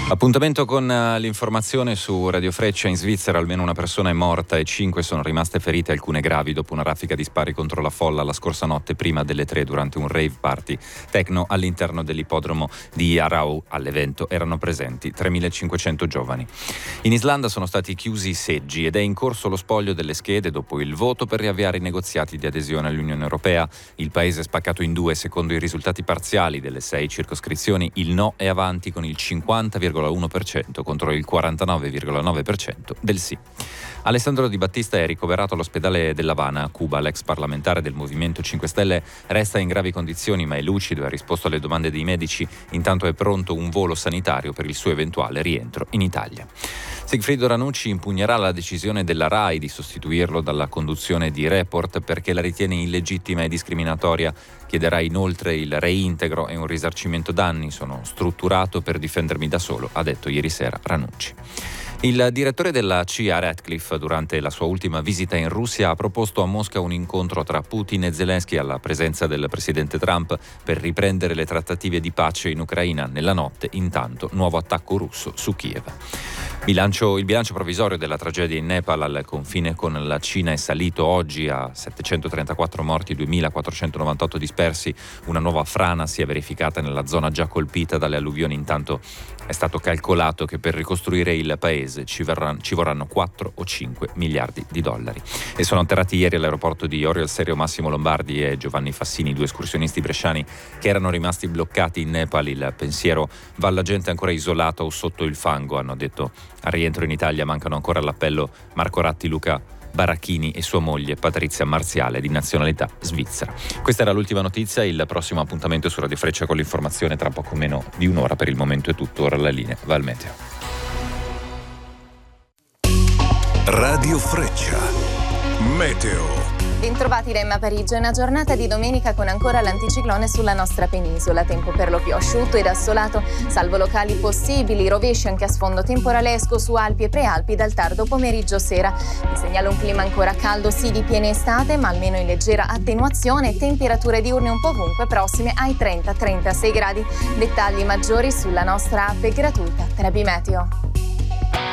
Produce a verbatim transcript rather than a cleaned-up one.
Appuntamento con l'informazione su Radio Freccia. In Svizzera almeno una persona è morta e cinque sono rimaste ferite, alcune gravi, dopo una raffica di spari contro la folla la scorsa notte prima delle tre durante un rave party techno all'interno dell'ippodromo di Aarau. All'evento erano presenti tremilacinquecento giovani. In Islanda sono stati chiusi i seggi ed è in corso lo spoglio delle schede dopo il voto per riavviare i negoziati di adesione all'Unione Europea. Il paese è spaccato in due. Secondo i risultati parziali delle sei circoscrizioni, il no è avanti con il cinquanta virgola uno per cento contro il quarantanove virgola nove per cento del sì. Alessandro Di Battista è ricoverato all'ospedale dell'Havana a Cuba. L'ex parlamentare del Movimento cinque Stelle resta in gravi condizioni ma è lucido e ha risposto alle domande dei medici. Intanto è pronto un volo sanitario per il suo eventuale rientro in Italia. Sigfrido Ranucci impugnerà la decisione della RAI di sostituirlo dalla conduzione di Report perché la ritiene illegittima e discriminatoria. Chiederà inoltre il reintegro e un risarcimento danni. Sono strutturato per difendermi da solo, ha detto ieri sera Ranucci. Il direttore della C I A Ratcliffe, durante la sua ultima visita in Russia, ha proposto a Mosca un incontro tra Putin e Zelensky alla presenza del presidente Trump per riprendere le trattative di pace in Ucraina. Nella notte, intanto, nuovo attacco russo su Kiev. Bilancio, il bilancio provvisorio della tragedia in Nepal al confine con la Cina è salito oggi a settecentotrentaquattro morti, duemilaquattrocentonovantotto dispersi. Una nuova frana si è verificata nella zona già colpita dalle alluvioni. Intanto è stato calcolato che per ricostruire il paese ci, verranno, ci vorranno quattro o cinque miliardi di dollari. E sono atterrati ieri all'aeroporto di Orio al Serio Massimo Lombardi e Giovanni Fassini, due escursionisti bresciani che erano rimasti bloccati in Nepal. Il pensiero va alla gente ancora isolata o sotto il fango, hanno detto. Al rientro in Italia mancano ancora all'appello Marco Ratti, Luca Baracchini e sua moglie Patrizia Marziale, di nazionalità svizzera. Questa era l'ultima notizia. Il prossimo appuntamento su Radio Freccia con l'informazione tra poco meno di un'ora. Per il momento è tutto. Ora la linea va al meteo. Radio Freccia meteo. Bentrovati da Emma Parigi. Una giornata di domenica con ancora l'anticiclone sulla nostra penisola. Tempo per lo più asciutto ed assolato, salvo locali possibili rovesci anche a sfondo temporalesco su Alpi e Prealpi dal tardo pomeriggio sera. Vi segnalo un clima ancora caldo, sì di piena estate, ma almeno in leggera attenuazione. Temperature diurne un po' ovunque prossime ai trenta trentasei gradi. Dettagli maggiori sulla nostra app gratuita Trebi Meteo.